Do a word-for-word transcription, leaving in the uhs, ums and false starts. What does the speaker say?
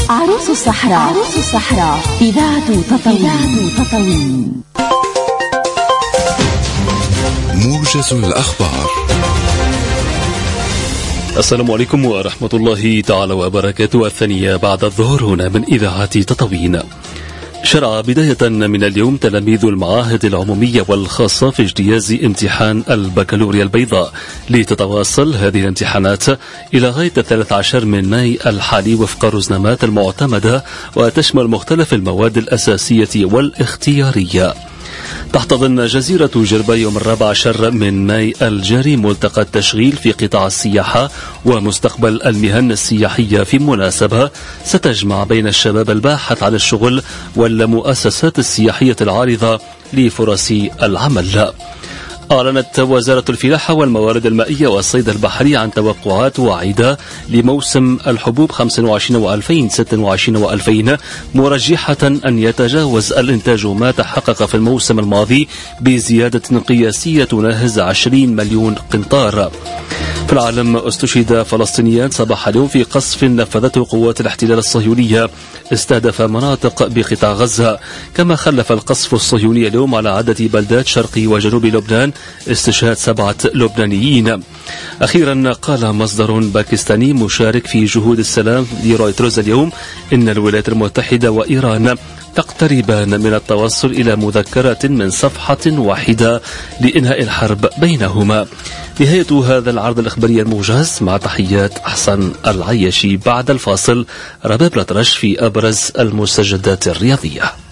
عروس الصحراء. عروس الصحراء إذاعة تطاوين. تطاوين موجز الأخبار. السلام عليكم ورحمة الله تعالى وبركاته. الثانية بعد الظهر هنا من إذاعة تطاوين. شرع بداية من اليوم تلاميذ المعاهد العمومية والخاصة في اجتياز امتحان البكالوريا البيضاء، لتتواصل هذه الامتحانات إلى غاية الثالث عشر من ماي الحالي وفق الرزنامات المعتمدة، وتشمل مختلف المواد الأساسية والاختيارية. تحتضن جزيرة جربة يوم الرابع عشر من ماي الجاري ملتقى التشغيل في قطاع السياحة ومستقبل المهن السياحية، في مناسبة ستجمع بين الشباب الباحث عن الشغل والمؤسسات السياحية العارضة لفرص العمل. أعلنت وزارة الفلاحة والموارد المائية والصيد البحري عن توقعات واعدة لموسم الحبوب خمسة وعشرين وألفين وستة وعشرين وألفين، مرجحة أن يتجاوز الإنتاج ما تحقق في الموسم الماضي بزيادة قياسية تناهز عشرين مليون قنطار. في العالم، استشهد فلسطينيان صباح اليوم في قصف نفذته قوات الاحتلال الصهيونية استهدف مناطق بقطاع غزة، كما خلف القصف الصهيوني اليوم على عدة بلدات شرقي وجنوب لبنان استشهاد سبعة لبنانيين. أخيرا، قال مصدر باكستاني مشارك في جهود السلام لرويترز اليوم إن الولايات المتحدة وإيران تقتربان من التوصل إلى مذكرة من صفحة واحدة لإنهاء الحرب بينهما. نهاية هذا العرض الإخباري الموجز، مع تحيات أحسن العيشي. بعد الفاصل رباب الأطرش في أبرز المستجدات الرياضية.